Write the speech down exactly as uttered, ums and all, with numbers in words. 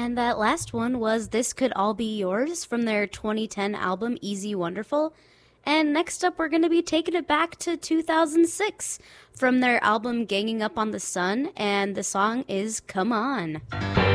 And that last one was This Could All Be Yours from their twenty ten album Easy Wonderful. And next up, we're going to be taking it back to two thousand six from their album Ganging Up on the Sun, and the song is Come On.